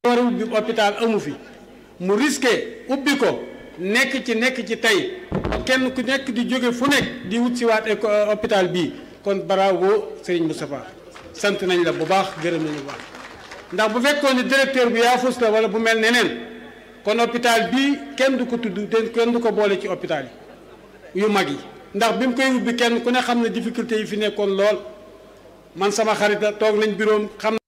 war a ubbi hôpital amu fi mu risqué ubbi ko nekk ci tey kenn ku nekk di jóge fu nekk di wut si waat hôpital bii kon bravo Serigne Moustapha sant nañ la bu baax gërëm nañu bu baax ndax bu fekkoon ne directeur bi yaafus la wala bu mel neneen kon hôpital bii kenn du ko tudd kenn du ko boole ci hôpital yi yu mag yi ndax bi mu koy ubbi kenn ku ne xam ne difficulté yi fi nekkoon lool man sama xarit la toog nañ bureau xam